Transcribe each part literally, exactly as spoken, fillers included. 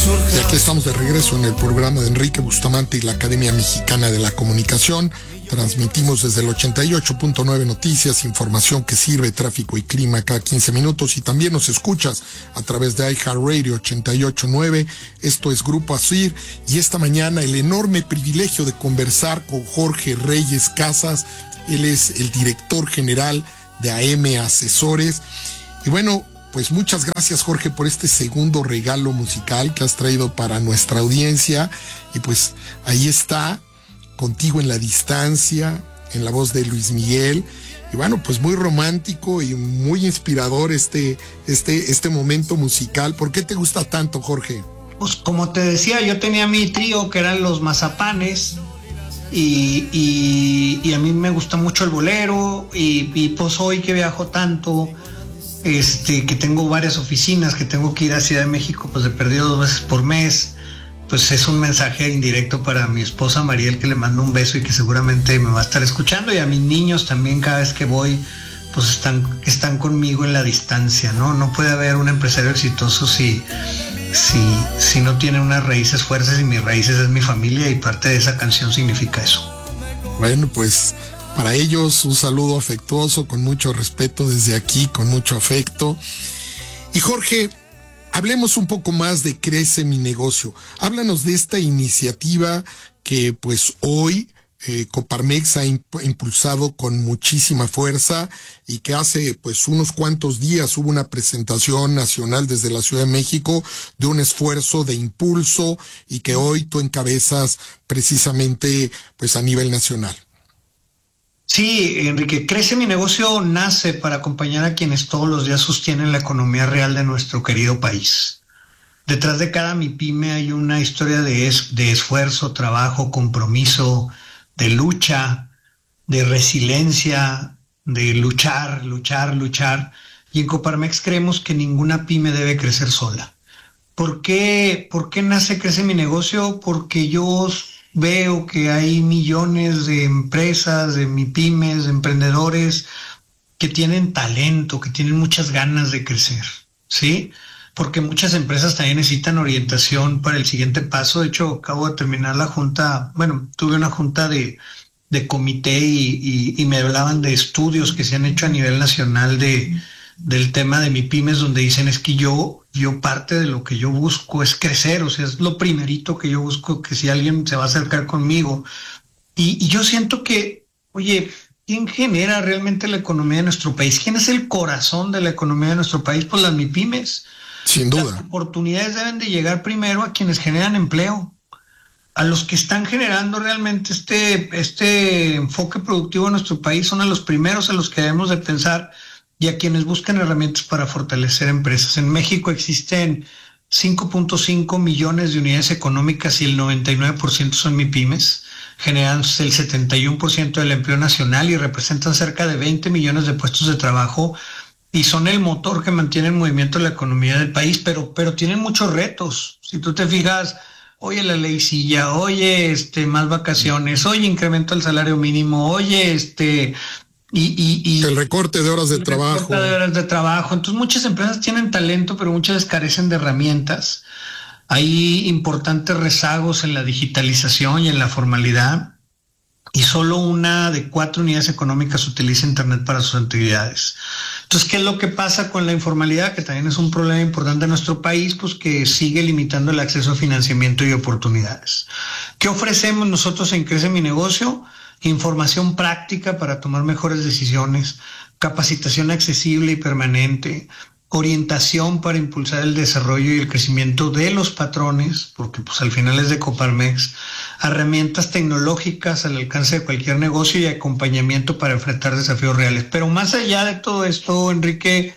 Y aquí estamos de regreso en el programa de Enrique Bustamante y la Academia Mexicana de la Comunicación. Transmitimos desde el ochenta y ocho punto nueve Noticias, información que sirve, tráfico y clima cada quince minutos. Y también nos escuchas a través de iHeartRadio ochenta y ocho punto nueve. Esto es Grupo Asir. Y esta mañana el enorme privilegio de conversar con Jorge Reyes Casas. Él es el director general de A M Asesores. Y bueno, pues muchas gracias, Jorge, por este segundo regalo musical que has traído para nuestra audiencia. Y pues ahí está, Contigo en la Distancia, en la voz de Luis Miguel. Y bueno, pues muy romántico y muy inspirador este, este, este momento musical. ¿Por qué te gusta tanto, Jorge? Pues como te decía, yo tenía mi trío que eran los Mazapanes. Y, y, y a mí me gusta mucho el bolero. Y, y pues hoy que viajo tanto, Este, que tengo varias oficinas, que tengo que ir a Ciudad de México, pues de perdido dos veces por mes, pues es un mensaje indirecto para mi esposa Mariel, que le mando un beso y que seguramente me va a estar escuchando, y a mis niños también. Cada vez que voy, pues están, están conmigo en la distancia, ¿no? No puede haber un empresario exitoso si, si, si no tiene unas raíces fuertes, y mis raíces es mi familia, y parte de esa canción significa eso. Bueno, pues para ellos un saludo afectuoso, con mucho respeto desde aquí, con mucho afecto. Y Jorge, hablemos un poco más de Crece Mi Negocio. Háblanos de esta iniciativa que pues hoy eh, Coparmex ha imp- impulsado con muchísima fuerza, y que hace pues unos cuantos días hubo una presentación nacional desde la Ciudad de México de un esfuerzo de impulso, y que hoy tú encabezas precisamente pues a nivel nacional. Sí, Enrique, Crece Mi Negocio nace para acompañar a quienes todos los días sostienen la economía real de nuestro querido país. Detrás de cada MIPYME hay una historia de, es, de esfuerzo, trabajo, compromiso, de lucha, de resiliencia, de luchar, luchar, luchar. Y en Coparmex creemos que ninguna pyme debe crecer sola. ¿Por qué, por qué nace Crece Mi Negocio? Porque yo veo que hay millones de empresas, de MIPYMES, de emprendedores que tienen talento, que tienen muchas ganas de crecer, ¿sí? Porque muchas empresas también necesitan orientación para el siguiente paso. De hecho, acabo de terminar la junta, bueno, tuve una junta de, de comité y, y, y me hablaban de estudios que se han hecho a nivel nacional de, del tema de MIPYMES, donde dicen es que yo, yo parte de lo que yo busco es crecer, o sea, es lo primerito que yo busco, que si alguien se va a acercar conmigo. Y, y yo siento que, oye, ¿quién genera realmente la economía de nuestro país? ¿Quién es el corazón de la economía de nuestro país? Pues las MIPYMES. Sin duda. Las oportunidades deben de llegar primero a quienes generan empleo, a los que están generando realmente este, este enfoque productivo en nuestro país. Son a los primeros a los que debemos de pensar, y a quienes buscan herramientas para fortalecer empresas. En México existen cinco punto cinco millones de unidades económicas y el noventa y nueve por ciento son MIPYMES. Generan el setenta y uno por ciento del empleo nacional y representan cerca de veinte millones de puestos de trabajo, y son el motor que mantiene en movimiento la economía del país, pero, pero tienen muchos retos. Si tú te fijas, oye, la ley silla, oye, este, más vacaciones, oye, incremento del salario mínimo, oye, este... Y, y, y el recorte de horas de el trabajo. recorte de horas de trabajo. Entonces muchas empresas tienen talento, pero muchas carecen de herramientas. Hay importantes rezagos en la digitalización y en la formalidad, y solo una de cuatro unidades económicas utiliza Internet para sus actividades. Entonces, ¿qué es lo que pasa con la informalidad? Que también es un problema importante en nuestro país, pues que sigue limitando el acceso a financiamiento y oportunidades. ¿Qué ofrecemos nosotros en Crece Mi Negocio? Información práctica para tomar mejores decisiones, capacitación accesible y permanente, orientación para impulsar el desarrollo y el crecimiento de los patrones, porque pues al final es de Coparmex, herramientas tecnológicas al alcance de cualquier negocio y acompañamiento para enfrentar desafíos reales. Pero más allá de todo esto, Enrique,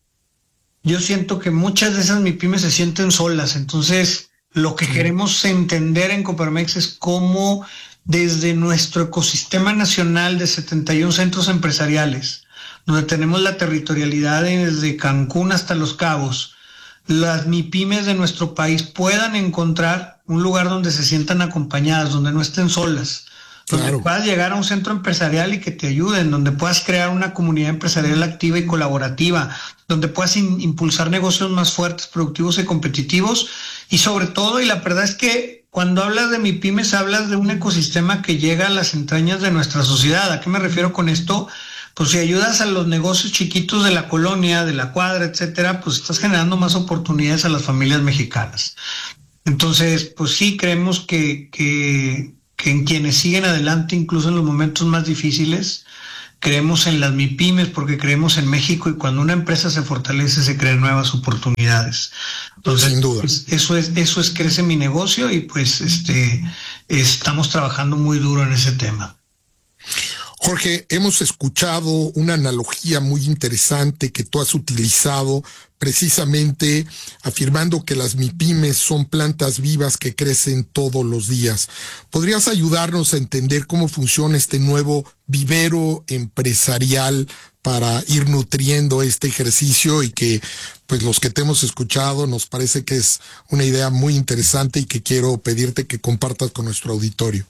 yo siento que muchas de esas MIPYMES se sienten solas. Entonces, lo que queremos entender en Coparmex es cómo desde nuestro ecosistema nacional de setenta y uno centros empresariales, donde tenemos la territorialidad desde Cancún hasta Los Cabos, las MIPYMES de nuestro país puedan encontrar un lugar donde se sientan acompañadas, donde no estén solas, donde Claro. puedas llegar a un centro empresarial y que te ayuden, donde puedas crear una comunidad empresarial activa y colaborativa, donde puedas in- impulsar negocios más fuertes, productivos y competitivos. Y sobre todo, y la verdad es que cuando hablas de MIPYMES, hablas de un ecosistema que llega a las entrañas de nuestra sociedad. ¿A qué me refiero con esto? Pues si ayudas a los negocios chiquitos de la colonia, de la cuadra, etcétera, pues estás generando más oportunidades a las familias mexicanas. Entonces, pues sí, creemos que, que, que en quienes siguen adelante, incluso en los momentos más difíciles, creemos en las MIPYMES porque creemos en México, y cuando una empresa se fortalece se crean nuevas oportunidades. Entonces, Sin duda. pues, eso es, eso es crece mi negocio, y pues este estamos trabajando muy duro en ese tema. Jorge, hemos escuchado una analogía muy interesante que tú has utilizado, precisamente afirmando que las MIPYMES son plantas vivas que crecen todos los días. ¿Podrías ayudarnos a entender cómo funciona este nuevo vivero empresarial para ir nutriendo este ejercicio, y que pues los que te hemos escuchado nos parece que es una idea muy interesante y que quiero pedirte que compartas con nuestro auditorio?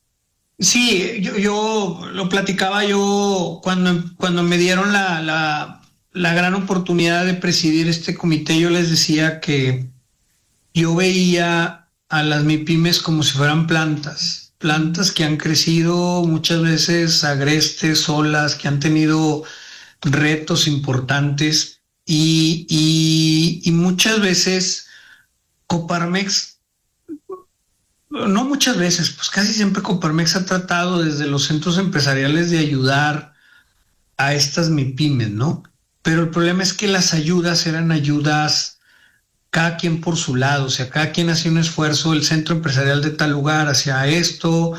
Sí, yo, yo lo platicaba yo cuando, cuando me dieron la, la, la gran oportunidad de presidir este comité. Yo les decía que yo veía a las MIPYMES como si fueran plantas, plantas que han crecido muchas veces agrestes, solas, que han tenido retos importantes, y, y, y muchas veces Coparmex, no muchas veces, pues casi siempre Coparmex ha tratado desde los centros empresariales de ayudar a estas MIPYMES, ¿no? Pero el problema es que las ayudas eran ayudas cada quien por su lado, o sea, cada quien hacía un esfuerzo, el centro empresarial de tal lugar hacia esto,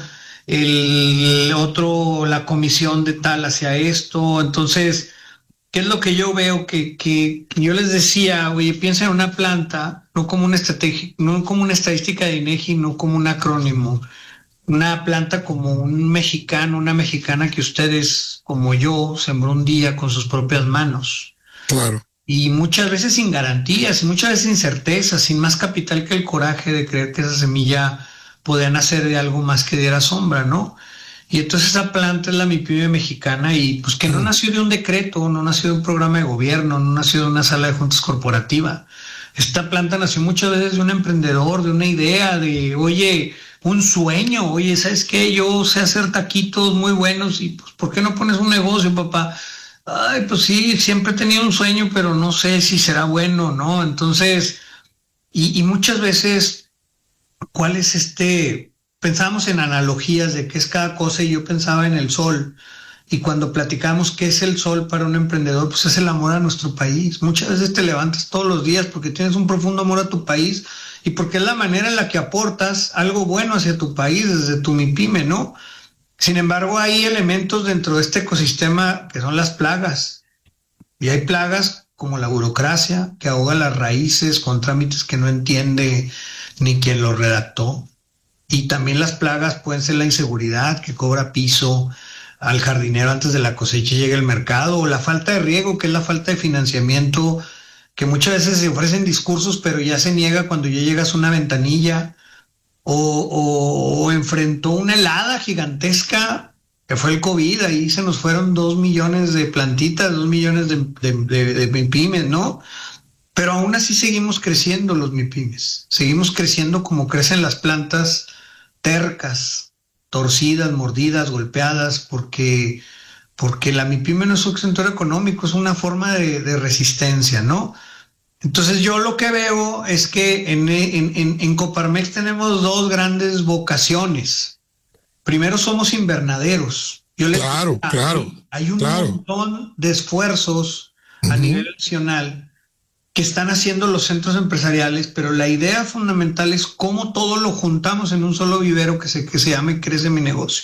el otro, la comisión de tal hacia esto. Entonces, ¿qué es lo que yo veo? Que, que yo les decía, oye, piensa en una planta, no como una estrategia, no como una estadística de INEGI, no como un acrónimo. Una planta como un mexicano, una mexicana que ustedes, como yo, sembró un día con sus propias manos. Claro. Y muchas veces sin garantías, y muchas veces sin certeza, sin más capital que el coraje de creer que esa semilla podía nacer de algo más que diera sombra, ¿no? Y entonces esa planta es la MIPYME mexicana, y pues que no nació de un decreto, no nació de un programa de gobierno, no nació de una sala de juntas corporativa. Esta planta nació muchas veces de un emprendedor, de una idea, de, oye, un sueño, oye, ¿sabes qué? Yo sé hacer taquitos muy buenos, y pues, ¿por qué no pones un negocio, papá? Ay, pues sí, siempre he tenido un sueño, pero no sé si será bueno, ¿no? Entonces, y, y muchas veces, ¿cuál es este...? Pensábamos en analogías de qué es cada cosa, y yo pensaba en el sol. Y cuando platicamos qué es el sol para un emprendedor, pues es el amor a nuestro país. Muchas veces te levantas todos los días porque tienes un profundo amor a tu país, y porque es la manera en la que aportas algo bueno hacia tu país desde tu MIPYME, ¿no? Sin embargo, hay elementos dentro de este ecosistema que son las plagas. Y hay plagas como la burocracia, que ahoga las raíces con trámites que no entiende ni quien lo redactó. Y también las plagas pueden ser la inseguridad, que cobra piso al jardinero antes de la cosecha y llega al mercado, o la falta de riego, que es la falta de financiamiento, que muchas veces se ofrecen discursos, pero ya se niega cuando ya llegas a una ventanilla, o, o, o enfrentó una helada gigantesca, que fue el COVID. Ahí se nos fueron dos millones de plantitas, dos millones de, de, de, de MIPYMES, ¿no? Pero aún así seguimos creciendo los MIPYMES, seguimos creciendo como crecen las plantas tercas, torcidas, mordidas, golpeadas, porque, porque la MIPYME no es un sector económico, es una forma de, de resistencia, ¿no? Entonces yo lo que veo es que en, en, en, en Coparmex tenemos dos grandes vocaciones. Primero, somos invernaderos. Yo les Claro, digo, claro, hay, hay un claro. montón de esfuerzos Uh-huh. a nivel nacional que están haciendo los centros empresariales, pero la idea fundamental es cómo todo lo juntamos en un solo vivero que se, que se llame Crece mi negocio.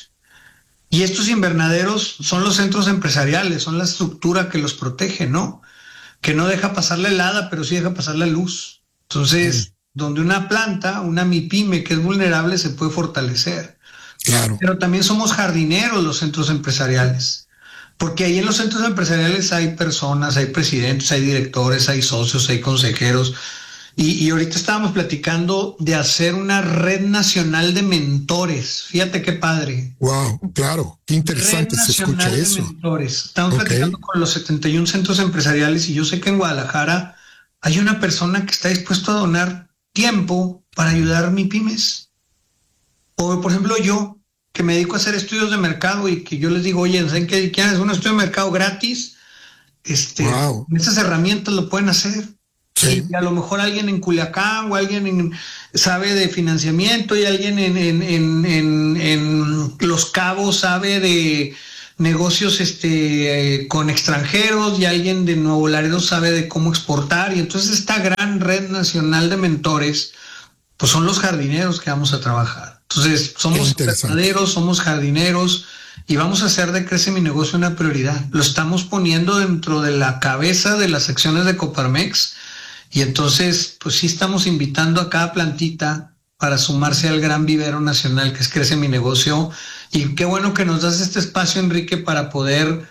Y estos invernaderos son los centros empresariales, son la estructura que los protege, ¿no? Que no deja pasar la helada, pero sí deja pasar la luz. Entonces, uh-huh. donde una planta, una MIPYME que es vulnerable, se puede fortalecer. Claro. Pero también somos jardineros los centros empresariales. Porque ahí en los centros empresariales hay personas, hay presidentes, hay directores, hay socios, hay consejeros. Y, y ahorita estábamos platicando de hacer una red nacional de mentores. Fíjate qué padre. Wow, claro, qué interesante se escucha De eso. mentores. Estamos Ok. platicando con los setenta y uno centros empresariales y yo sé que en Guadalajara hay una persona que está dispuesto a donar tiempo para ayudar a mis pymes. O, por ejemplo, yo, que me dedico a hacer estudios de mercado y que yo les digo, oye, ¿saben qué? ¿Quieren hacer un estudio de mercado gratis? Este, Wow. esas herramientas lo pueden hacer. Sí. Y a lo mejor alguien en Culiacán o alguien en, sabe de financiamiento y alguien en, en, en, en, en Los Cabos sabe de negocios este, eh, con extranjeros y alguien de Nuevo Laredo sabe de cómo exportar. Y entonces esta gran red nacional de mentores, pues son los jardineros que vamos a trabajar. Entonces somos ganaderos, somos jardineros y vamos a hacer de Crece Mi Negocio una prioridad. Lo estamos poniendo dentro de la cabeza de las secciones de Coparmex. Y entonces, pues sí estamos invitando a cada plantita para sumarse al gran vivero nacional que es Crece Mi Negocio. Y qué bueno que nos das este espacio, Enrique, para poder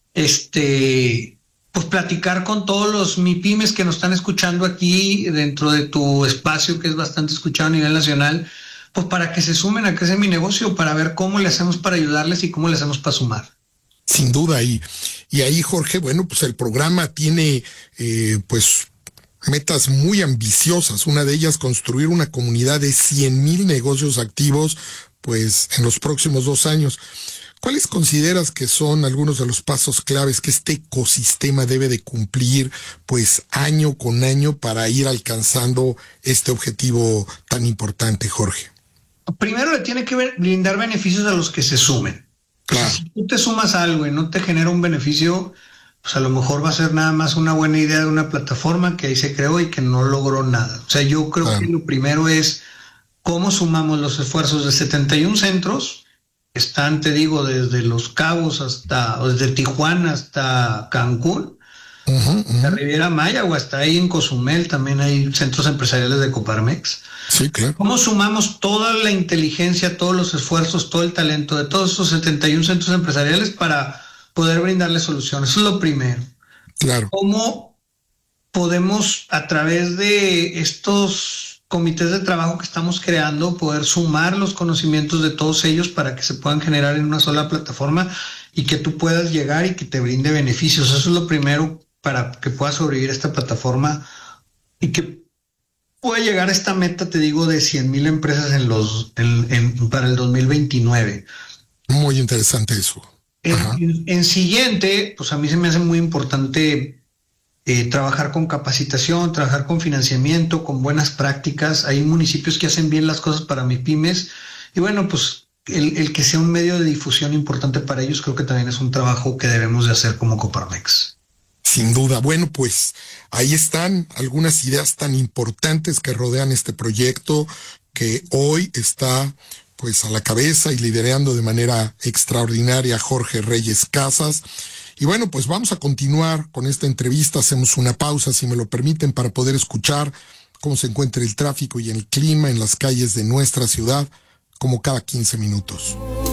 este, pues platicar con todos los MIPYMES que nos están escuchando aquí dentro de tu espacio, que es bastante escuchado a nivel nacional, pues para que se sumen a Crece Mi Negocio, para ver cómo le hacemos para ayudarles y cómo le hacemos para sumar. Sin duda, y, y ahí, Jorge, bueno, pues el programa tiene, eh, pues, metas muy ambiciosas. Una de ellas, construir una comunidad de cien mil negocios activos, pues, en los próximos dos años. ¿Cuáles consideras que son algunos de los pasos claves que este ecosistema debe de cumplir, pues, año con año para ir alcanzando este objetivo tan importante, Jorge? Primero le tiene que brindar beneficios a los que se sumen. Claro. Si tú te sumas a algo y no te genera un beneficio, pues a lo mejor va a ser nada más una buena idea de una plataforma que ahí se creó y que no logró nada. O sea, yo creo claro. que lo primero es cómo sumamos los esfuerzos de setenta y uno centros. Están, te digo, desde Los Cabos hasta, o desde Tijuana hasta Cancún, uh -huh, uh -huh. la Riviera Maya o hasta ahí en Cozumel también hay centros empresariales de Coparmex. Sí, claro. ¿Cómo sumamos toda la inteligencia, todos los esfuerzos, todo el talento de todos esos setenta y uno centros empresariales para poder brindarles soluciones? Eso es lo primero. Claro. ¿Cómo podemos, a través de estos comités de trabajo que estamos creando, poder sumar los conocimientos de todos ellos para que se puedan generar en una sola plataforma y que tú puedas llegar y que te brinde beneficios? Eso es lo primero para que pueda sobrevivir esta plataforma y que pueda llegar a esta meta, te digo, de cien mil empresas en los, en, en, para el dos mil veintinueve. Muy interesante eso. En, en siguiente, pues a mí se me hace muy importante eh, trabajar con capacitación, trabajar con financiamiento, con buenas prácticas. Hay municipios que hacen bien las cosas para MIPYMES y bueno, pues el, el que sea un medio de difusión importante para ellos creo que también es un trabajo que debemos de hacer como Coparmex. Sin duda. Bueno, pues ahí están algunas ideas tan importantes que rodean este proyecto que hoy está pues a la cabeza y liderando de manera extraordinaria Jorge Reyes Casas. Y bueno, pues vamos a continuar con esta entrevista. Hacemos una pausa, si me lo permiten, para poder escuchar cómo se encuentra el tráfico y el clima en las calles de nuestra ciudad, como cada quince minutos.